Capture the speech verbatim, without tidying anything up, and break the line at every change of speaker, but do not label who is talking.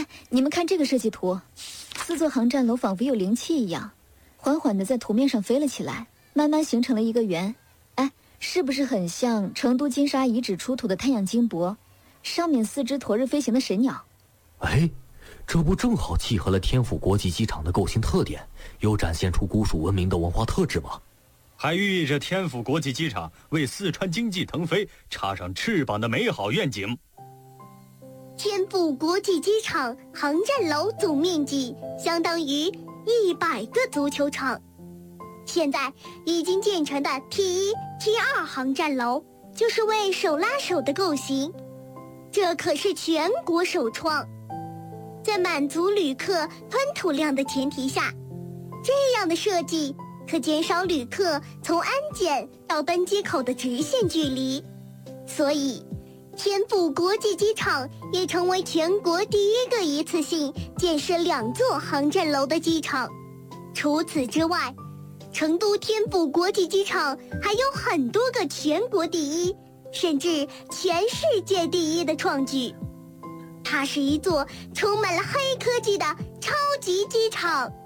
哎，你们看这个设计图，四座航站楼仿佛有灵气一样，缓缓地在图面上飞了起来，慢慢形成了一个圆。哎，是不是很像成都金沙遗址出土的太阳金箔，上面四只驮着飞行的神鸟？
哎，这不正好契合了天府国际机场的构型特点，又展现出古蜀文明的文化特质吗？
还寓意着天府国际机场为四川经济腾飞插上翅膀的美好愿景。
天府国际机场航站楼总面积相当于一百个足球场，现在已经建成的 T 一、T 二航站楼就是为手拉手的构型，这可是全国首创。在满足旅客吞吐量的前提下，这样的设计可减少旅客从安检到登机口的直线距离，所以天府国际机场也成为全国第一个一次性建设两座航站楼的机场。除此之外，成都天府国际机场还有很多个全国第一，甚至全世界第一的创举。它是一座充满了黑科技的超级机场。